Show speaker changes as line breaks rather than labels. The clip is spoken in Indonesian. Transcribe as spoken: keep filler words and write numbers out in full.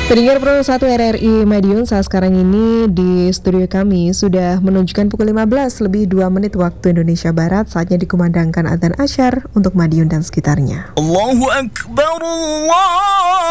Pendengar Pro satu R R I Madiun, saat sekarang ini di studio kami sudah menunjukkan pukul lima belas lebih dua menit waktu Indonesia Barat. Saatnya dikumandangkan adzan asyar untuk Madiun dan sekitarnya.
Allahu Akbar, Allah